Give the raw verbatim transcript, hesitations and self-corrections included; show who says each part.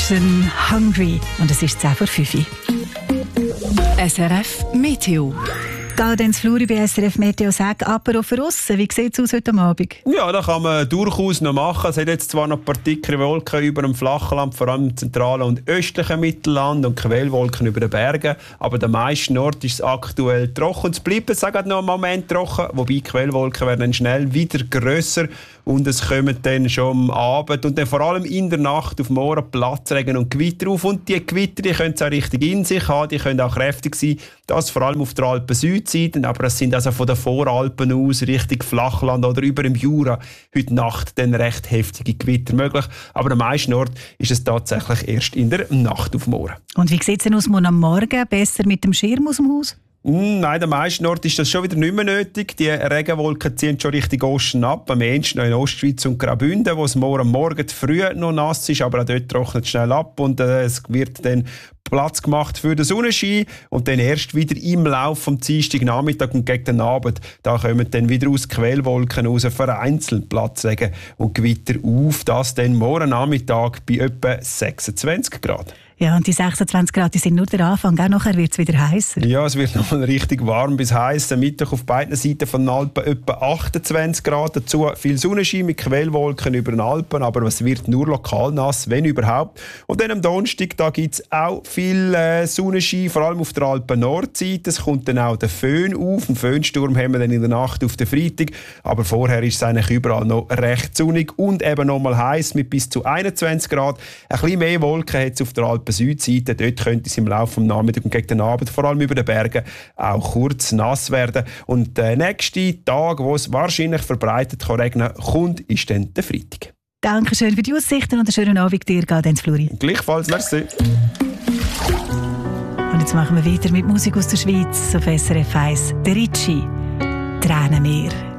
Speaker 1: Passion Hungry. Und es ist zehn vor fünf.
Speaker 2: S R F Meteo.
Speaker 1: Gaudenz Fluri bei S R F Meteo sagt, aber auch für uns, wie sieht es aus heute Abend?
Speaker 3: Ja, das kann man durchaus noch machen. Es hat jetzt zwar noch ein paar dickere Wolken über dem Flachland, vor allem im zentralen und östlichen Mittelland und Quellwolken über den Bergen, aber der meisten Ort ist es aktuell trocken. Es bleibt jetzt auch noch einen Moment trocken, wobei die Quellwolken werden dann schnell wieder grösser und es kommen dann schon am Abend und dann vor allem in der Nacht auf morgen Platzregen und Gewitter auf. Und die Gewitter, die können es auch richtig in sich haben, die können auch kräftig sein. Das vor allem auf der Alpen-Südseite, aber es sind also von den Voralpen aus Richtung Flachland oder über dem Jura heute Nacht dann recht heftige Gewitter möglich. Aber am meisten Ort ist es tatsächlich erst in der Nacht auf morgen.
Speaker 1: Und wie sieht es denn aus am Morgen? Besser mit dem Schirm aus dem Haus?
Speaker 3: Nein, am meisten Ort ist das schon wieder nicht mehr nötig. Die Regenwolken ziehen schon Richtung Osten ab. Am ehesten noch in Ostschweiz und Graubünden, wo es morgen Morgen früh noch nass ist, aber auch dort trocknet es schnell ab und äh, es wird dann Platz gemacht für den Sonnenschein und dann erst wieder im Laufe vom Dienstagnachmittag und gegen den Abend, da kommen dann wieder aus Quellwolken raus vereinzelt Platzregen und Gewitter auf. Das dann morgen Nachmittag bei etwa sechsundzwanzig Grad.
Speaker 1: Ja, und die sechsundzwanzig Grad die sind nur der Anfang, auch nachher wird es wieder heißer.
Speaker 3: Ja, es wird noch mal richtig warm bis heiß. Am Mittag auf beiden Seiten von den Alpen etwa achtundzwanzig Grad. Dazu viel Sonnenschein mit Quellwolken über den Alpen, aber es wird nur lokal nass, wenn überhaupt. Und dann am Donnerstag, da gibt es auch viel äh, Sonnenschein, vor allem auf der Alpen-Nordseite. Es kommt dann auch der Föhn auf. Einen Föhnsturm haben wir dann in der Nacht auf den Freitag. Aber vorher ist es eigentlich überall noch recht sonnig und eben noch mal heiß mit bis zu einundzwanzig Grad. Ein bisschen mehr Wolken hat es auf der Alpen Südseite. Dort könnte es im Laufe des Nachmittags und gegen den Abend, vor allem über den Bergen, auch kurz nass werden. Und der nächste Tag, wo es wahrscheinlich verbreitet kann regnen kommt, ist dann der Freitag.
Speaker 1: Dankeschön für die Aussichten und einen schönen Abend dir, Gaudenz Fluri.
Speaker 3: Gleichfalls, merci.
Speaker 1: Und jetzt machen wir weiter mit Musik aus der Schweiz auf S R F eins. Der Ricci, Tränenmeer.